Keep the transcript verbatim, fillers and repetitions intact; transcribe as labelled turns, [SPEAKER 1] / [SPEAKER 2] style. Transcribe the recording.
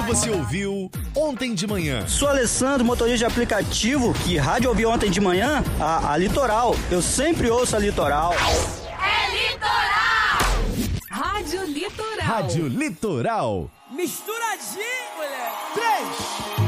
[SPEAKER 1] Você ouviu Ontem de Manhã.
[SPEAKER 2] Sou Alessandro, motorista de aplicativo. Que rádio ouviu ontem de manhã? A, a Litoral. Eu sempre ouço a Litoral.
[SPEAKER 3] É Litoral!
[SPEAKER 4] Rádio Litoral.
[SPEAKER 1] Rádio Litoral.
[SPEAKER 5] Misturadinho, mulher. Três.